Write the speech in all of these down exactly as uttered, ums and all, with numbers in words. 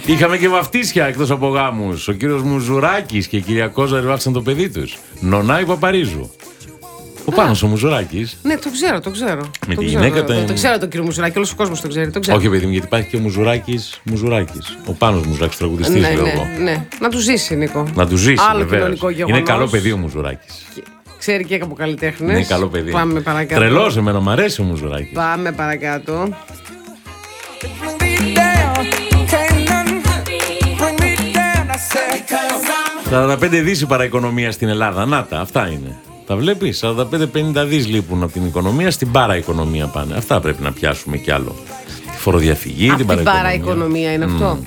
Είχαμε και βαφτίσια εκτός από γάμους. Ο κύριος Μουζουράκης και η κυρία Κόζαρη βάφτισαν το παιδί τους. Νονάη Παπαρίζου. Ο Πάνος ο Μουζουράκης. Ναι, το ξέρω, το ξέρω. Με το τη ξέρω, γυναίκα το, τα- το ξέρω τον κύριο Μουζουράκη, όλος ο κόσμος το ξέρει. Το ξέρω. Όχι, παιδί μου, γιατί υπάρχει και ο Μουζουράκης Μουζουράκης. Ο Πάνος Μουζουράκης, τραγουδιστής, ναι, λέω ναι, εγώ. ναι. Να του ζήσει, Νίκο. Να του ζήσει, Άλλο βεβαίως. κοινωνικό γεγονός. Είναι καλό παιδί ο Μουζουράκης. Ξέρει και από καλλιτέχνες. Είναι καλό παιδί. Πάμε παρακάτω. Τρελός, εμένα μου αρέσει ο Μουζουράκης. Πάμε παρακάτω. σαράντα πέντε δις η παραοικονομία στην Ελλάδα. Να τα, αυτά είναι. Τα βλέπεις, σαράντα πέντε πενήντα δις λείπουν από την οικονομία, στην παραοικονομία πάνε. Αυτά πρέπει να πιάσουμε κι άλλο. Τη φοροδιαφυγή, Από την την παραοικονομία. παραοικονομία είναι αυτό.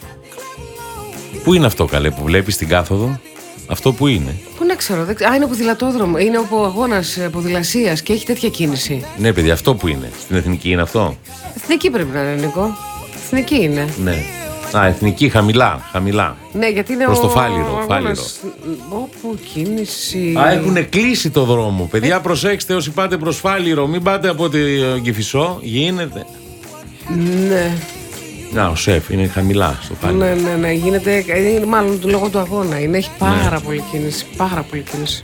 Πού είναι αυτό, καλέ, που βλέπεις την κάθοδο? Αυτό που είναι? Πού να ξέρω, δεν ξέρω. Α, είναι ποδηλατόδρομο. Είναι ο αγώνας ποδηλασίας και έχει τέτοια κίνηση. Ναι, παιδί, αυτό που είναι. Στην εθνική είναι αυτό. Εθνική πρέπει να είναι, Νίκο. Εθνική είναι. Ναι. Α, εθνική, χαμηλά, χαμηλά. Ναι, γιατί είναι Προς ο το Φάληρο, ο Φάληρο. αγώνας- Όπου κίνηση. Α, έχουν κλείσει το δρόμο. Παιδιά, προσέξτε όσοι πάτε προς Φάληρο, μην πάτε από την Κηφισό. Γίνεται. Ναι, Να, ο σεφ είναι χαμηλά στο Φάληρο. ναι, ναι, ναι. Γίνεται. Είναι μάλλον του λόγω του αγώνα. Είναι, έχει πάρα πολύ κίνηση. Πάρα πολύ κίνηση.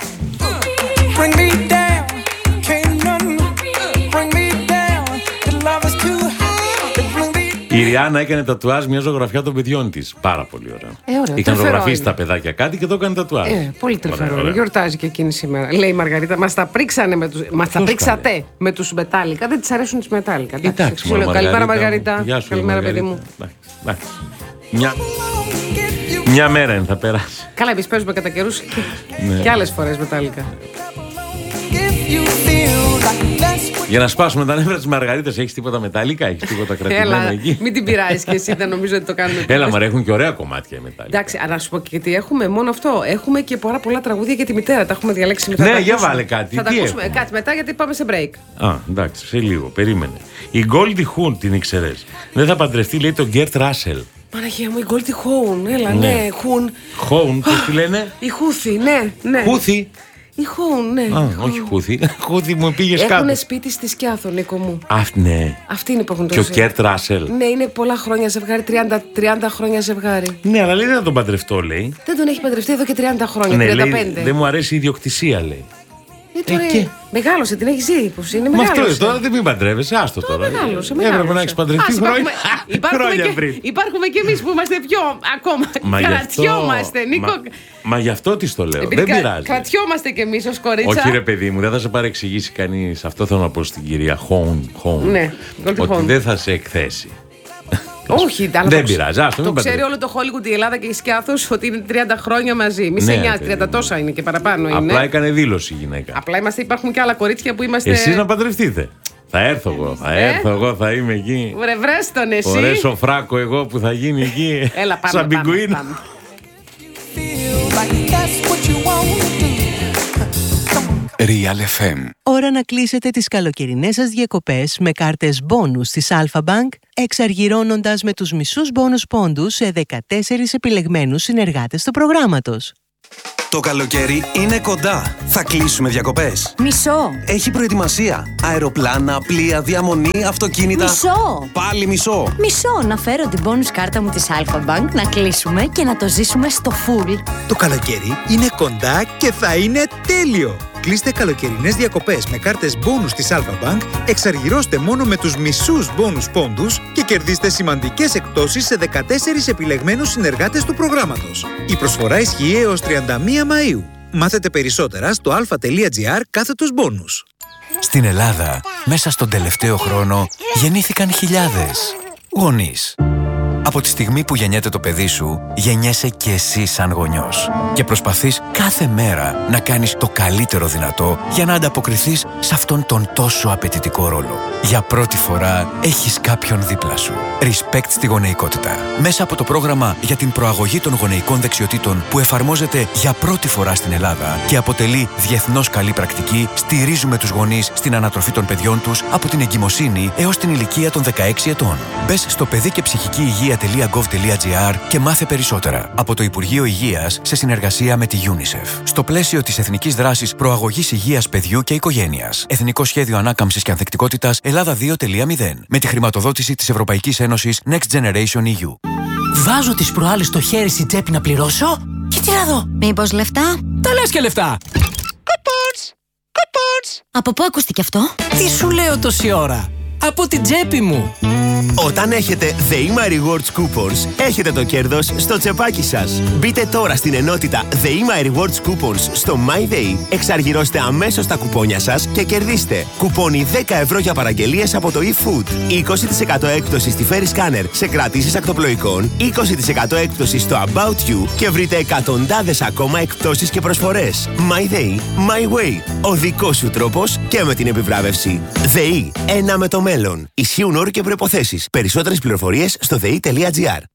Bring me down, can't none bring me down. The love is too high. Bring me Η Ριάννα έκανε τατουάζ μια ζωγραφιά των παιδιών της. Πάρα πολύ ωραία. Ε, ωραία. Είχαν Τρυφερό ζωγραφίσει είναι. τα παιδάκια κάτι και το έκανε τατουάζ. Ε, πολύ Ωραία, τρυφερό. ωραία. Γιορτάζει και εκείνη σήμερα. Λέει η Μαργαρίτα, μας τα πρίξανε με τους. Μας τα Ποιος πρίξατε με τους Μετάλλικα. Δεν της αρέσουν τις Μετάλλικα. Εντάξει, Σου λέω, μωρέ, καλημέρα, Μαργαρίτα. Μαργαρίτα. Γεια σου, Καλημέρα, παιδί Μαργαρίτα. μου. Εντάξει, εντάξει. Μια... Μια μέρα είναι, θα περάσει. Καλά, εμείς παίζουμε κατά καιρούς και, Ναι. και άλλες φορές Μετάλλικα. if you feel like that's what Για να σπάσουμε τα νεύρα της Μαργαρίτας, έχεις τίποτα μετάλλικα, έχεις τίποτα κρατημένο Έλα, εκεί? μην την πειράζεις και εσύ, δεν νομίζω ότι το κάνουμε. Έλα, μωρέ, έχουν και ωραία κομμάτια οι μετάλλικα. Εντάξει, αλλά να σου πω και τι έχουμε, μόνο αυτό. Έχουμε και πολλά, πολλά τραγούδια για τη μητέρα. Τα έχουμε διαλέξει μετά. Ναι, τα για ακούσουμε. βάλε κάτι. Θα τα Τι ακούσουμε έχουμε? κάτι μετά γιατί πάμε σε break. Α, εντάξει, σε λίγο, περίμενε. Η Goldie Hawn την ήξερες? Δεν θα παντρευτεί, λέει, τον Γκέρτ Ράσελ. Παναγία μου, η Goldie Hawn. Έλα, Ναι. ναι, Hawn. Hawn, πώς τη λένε? Η Χούθη, ναι, ναι. Χούθη. Η Hawn, ναι. Α, όχι Χούθη. Χούθη μου πήγες κάτω. Έχουν σπίτι στη Σκιάθο, Νίκο μου. Αυτή, ναι. Αυτή είναι που έχουν Και ο τόση. Γκέρτ Ράσελ. Ναι, είναι πολλά χρόνια ζευγάρι, τριάντα, τριάντα χρόνια ζευγάρι. Ναι, αλλά λέει δεν θα τον παντρευτώ, λέει. Δεν τον έχει παντρευτεί εδώ και τριάντα χρόνια, Ναι, τριάντα λέει, πέντε. δεν μου αρέσει η ιδιοκτησία, λέει. Ε, τώρα, Ε, και? Μεγάλωσε, την έχει ζει. Πως είναι Μα αυτό μεγάλωσε. είναι, τώρα δεν μην παντρεύεσαι, άστο τώρα. Μεγάλωσε, Έπρεπε μεγάλωσε. να έχει παντρευτεί Ας, χρόνια, υπάρχουμε- υπάρχουμε χρόνια και- πριν. Υπάρχουμε κι εμείς που είμαστε πιο ακόμα. Μα γι' αυτό- Κρατιόμαστε, Νίκο. Μα, μα γι' αυτό τη το λέω. Επειδή Δεν κα- πειράζει. Κρατιόμαστε κι εμείς ως κορίτσα. Όχι, ρε παιδί μου, δεν θα σε παρεξηγήσει κανείς. Αυτό θέλω να πω στην κυρία Χόουν. Ναι, Goldie ότι Hawn. δεν θα σε εκθέσει. Όχι, αλλά Δεν το ξε- πειράζει, άστο, Το μην ξέρει παντρεύεσαι. όλο το Hollywood, η Ελλάδα και η Σκιάθος ότι είναι τριάντα χρόνια μαζί. Μη σε Ναι, νοιάζει, παιδί τριάντα μου. τόσα είναι και παραπάνω είναι. Απλά έκανε δήλωση η γυναίκα. Απλά είμαστε, υπάρχουν και άλλα κορίτσια που είμαστε. Εσείς να παντρευτείτε. Θα έρθω εγώ, θα Ε? έρθω εγώ, θα είμαι εκεί. Βρε, βρες τον εσύ. Ωραίο σοφράκο εγώ που θα γίνει εκεί. Έλα, πάμε, Σαν πάμε, πιγκουίνο. πάμε. feel like that's what you want to do. Real εφ εμ. Ώρα να κλείσετε τις καλοκαιρινές σας διακοπές με κάρτες μπόνους της Alpha Bank, εξαργυρώνοντας με τους μισούς μπόνους πόντους σε δεκατέσσερις επιλεγμένους συνεργάτες του προγράμματος. Το καλοκαίρι είναι κοντά. Θα κλείσουμε διακοπές. Μισό. Έχει προετοιμασία. Αεροπλάνα, πλοία, διαμονή, αυτοκίνητα. Μισό. Πάλι μισό. Μισό να φέρω την bonus κάρτα μου της Alpha Bank, να κλείσουμε και να το ζήσουμε στο full. Το καλοκαίρι είναι κοντά και θα είναι τέλειο! Κλείστε καλοκαιρινές διακοπές με κάρτες μπόνους της Alpha Bank, εξαργυρώστε μόνο με τους μισούς μπόνους πόντους και κερδίστε σημαντικές εκπτώσεις σε δεκατέσσερις επιλεγμένους συνεργάτες του προγράμματος. Η προσφορά ισχύει έως τριάντα μία Μαΐου. Μάθετε περισσότερα στο alpha.gr κάθετος μπόνους. Στην Ελλάδα, μέσα στον τελευταίο χρόνο, γεννήθηκαν χιλιάδες γονείς. Από τη στιγμή που γεννιέται το παιδί σου, γεννιέσαι και εσύ σαν γονιός. Και προσπαθείς κάθε μέρα να κάνεις το καλύτερο δυνατό για να ανταποκριθείς σε αυτόν τον τόσο απαιτητικό ρόλο. Για πρώτη φορά έχεις κάποιον δίπλα σου. Respect στη γονεϊκότητα. Μέσα από το πρόγραμμα για την προαγωγή των γονεϊκών δεξιοτήτων που εφαρμόζεται για πρώτη φορά στην Ελλάδα και αποτελεί διεθνώς καλή πρακτική, στηρίζουμε τους γονείς στην ανατροφή των παιδιών τους από την εγκυμοσύνη έως την ηλικία των δεκαέξι ετών. Μπες στο παιδί και ψυχική υγεία.gov.gr και μάθε περισσότερα από το Υπουργείο Υγείας σε συνεργασία με τη UNICEF. Στο πλαίσιο της Εθνικής Δράσης Προαγωγής Υγείας Παιδιού και Οικογένειας. Εθνικό Σχέδιο Ανάκαμψης και Ανθεκτικότητας Ελλάδα δύο τελεία μηδέν. Με τη χρηματοδότηση της Ευρωπαϊκής Ένωσης Next Generation ι γιου. Βάζω τις προάλλες το χέρι στην τσέπη να πληρώσω και τι να δω. Μήπως λεφτά? Τα λες και λεφτά. Coupons! Coupons! Από πού ακούστηκε αυτό? Τι σου λέω τόση ώρα? Από την τσέπη μου. Όταν έχετε ΔΕΗΜΑ Rewards Coupons, έχετε το κέρδος στο τσεπάκι σας. Μπείτε τώρα στην ενότητα ΔΕΗΜΑ Rewards Coupons στο MyDay, εξαργυρώστε αμέσως τα κουπόνια σας και κερδίστε κουπόνι δέκα ευρώ για παραγγελίες από το eFood, είκοσι τοις εκατό έκπτωση στη Ferry Scanner σε κρατήσεις ακτοπλοϊκών, είκοσι τοις εκατό έκπτωση στο About You και βρείτε εκατοντάδες ακόμα εκπτώσεις και προσφορές. MyDay, My Way. Ο δικός σου τρόπος και με την επιβράβευση. ΔΕΗ, ένα με το μέλλον. Ισχύουν όροι και προϋποθέσεις. Περισσότερες πληροφορίες στο δε ι τελεία τζι άρ.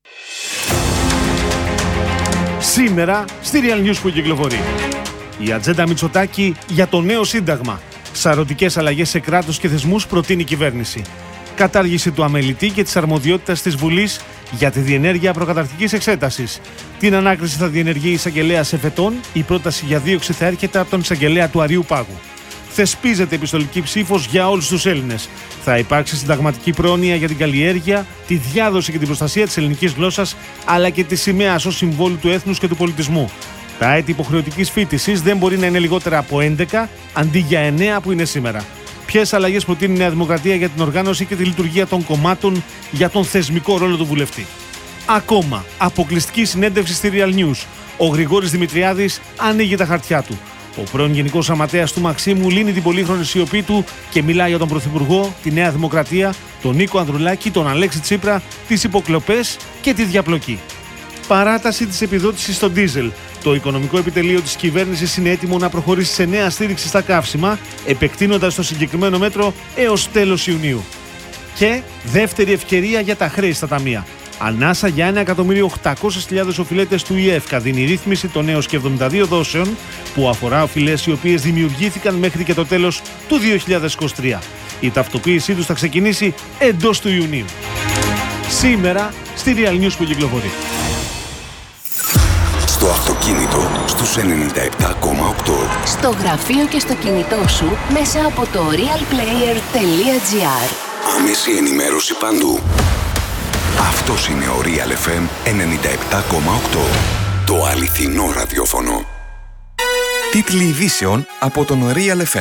Σήμερα στη Real News που κυκλοφορεί. Η ατζέντα Μητσοτάκη για το νέο σύνταγμα. Σαρωτικές αλλαγές σε κράτος και θεσμούς προτείνει η κυβέρνηση. Κατάργηση του αμελητή και της αρμοδιότητας της Βουλής για τη διενέργεια προκαταρκτικής εξέτασης. Την ανάκριση θα διενεργεί η εισαγγελέας εφετών. Η πρόταση για δίωξη θα έρχεται από τον εισαγγελέα του Αριού Πάγου. Θεσπίζεται επιστολική ψήφος για όλους τους Έλληνες. Θα υπάρξει συνταγματική πρόνοια για την καλλιέργεια, τη διάδοση και την προστασία της ελληνικής γλώσσας, αλλά και της σημαίας ως συμβόλου του έθνους και του πολιτισμού. Τα έτη υποχρεωτικής φοιτησής δεν μπορεί να είναι λιγότερα από έντεκα, αντί για εννέα που είναι σήμερα. Ποιες αλλαγές προτείνει η Νέα Δημοκρατία για την οργάνωση και τη λειτουργία των κομμάτων για τον θεσμικό ρόλο του βουλευτή. Ακόμα, αποκλειστική συνέντευξη στη Real News. Ο Γρηγόρης Δημητριάδης ανοίγει τα χαρτιά του. Ο πρώην Γενικός Γραμματέας του Μαξίμου λύνει την πολύχρονη σιωπή του και μιλάει για τον Πρωθυπουργό, τη Νέα Δημοκρατία, τον Νίκο Ανδρουλάκη, τον Αλέξη Τσίπρα, τις υποκλοπές και τη διαπλοκή. Παράταση της επιδότησης στο ντίζελ. Το οικονομικό επιτελείο της κυβέρνησης είναι έτοιμο να προχωρήσει σε νέα στήριξη στα καύσιμα, επεκτείνοντας το συγκεκριμένο μέτρο έως τέλος Ιουνίου. Και δεύτερη ευκαιρία για τα χρέη στα ταμεία. Ανάσα για ένα εκατομμύριο οκτακόσιες χιλιάδες οφειλέτες του ΙΕΦΚΑ δίνει ρύθμιση των έως και εβδομήντα δύο δόσεων που αφορά οφειλές οι οποίες δημιουργήθηκαν μέχρι και το τέλος του δύο χιλιάδες είκοσι τρία. Η ταυτοποίησή τους θα ξεκινήσει εντός του Ιουνίου. Σήμερα στη Real News που κυκλοφορεί. Στο αυτοκίνητο στους ενενήντα επτά κόμμα οκτώ. Στο γραφείο και στο κινητό σου μέσα από το realplayer τελεία τζι άρ. Άμεση ενημέρωση παντού. Αυτός είναι ο Real εφ εμ ενενήντα επτά κόμμα οκτώ. Το αληθινό ραδιόφωνο. Τίτλοι ειδήσεων από τον Real εφ εμ.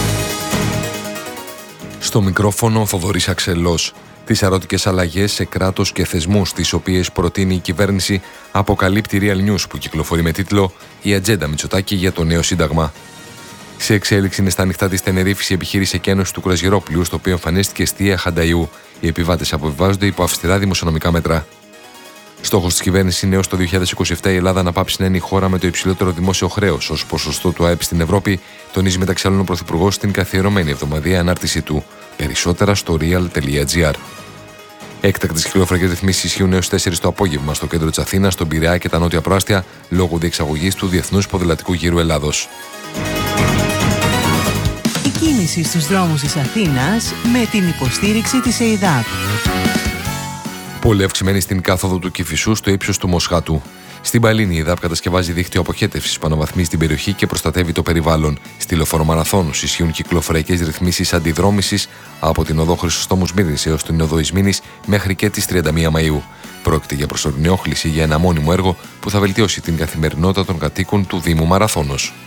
Στο μικρόφωνο Θοδωρής Αξελός. Τις σαρωτικές αλλαγές σε κράτος και θεσμούς τις οποίες προτείνει η κυβέρνηση αποκαλύπτει Real News που κυκλοφορεί με τίτλο «Η ατζέντα Μητσοτάκη για το νέο σύνταγμα». Σε εξέλιξη είναι στα ανοιχτά της Τενερίφης η επιχείρηση εκένωσης του Κουραζιερόπουλου, στο οποίο εμφανίστηκε εστία Χανταϊού. Οι επιβάτες αποβιβάζονται υπό αυστηρά δημοσιονομικά μέτρα. Στόχος της κυβέρνησης είναι έως το δύο χιλιάδες είκοσι επτά η Ελλάδα να πάψει να είναι η χώρα με το υψηλότερο δημόσιο χρέος ως ποσοστό του ΑΕΠ στην Ευρώπη, τονίζει μεταξύ άλλων ο Πρωθυπουργός στην καθιερωμένη εβδομαδιαία ανάρτησή του. Περισσότερα στο real τελεία τζι άρ. Έκτακτες κυκλοφορικές ρυθμίσεις ισχύουν έως τέσσερις το απόγευμα στο κέντρο της Αθήνας, στον Πειραιά και τα νότια προάστια λόγω διεξαγωγής του Διεθνούς Ποδηλατικού Γύρου Ελλάδος. Η κίνηση στους δρόμους της Αθήνας με την υποστήριξη της ΕΙΔΑΠ. Πολύ αυξημένη στην κάθοδο του Κηφισού στο ύψος του Μοσχάτου. Στην Παλίνη, η ΕΙΔΑΠ κατασκευάζει δίκτυο αποχέτευσης που αναβαθμίζει την περιοχή και προστατεύει το περιβάλλον. Στη λεωφορομαραθώνους ισχύουν κυκλοφοριακές ρυθμίσεις αντιδρόμησης από την οδό Χρυσοστόμου Σμύρνης έως την οδό Ισμήνης μέχρι και τις τριάντα μία Μαΐου. Πρόκειται για προσωρινή όχληση για ένα μόνιμο έργο που θα βελτιώσει την καθημερινότητα των κατοίκων του Δήμου Μαραθώνος.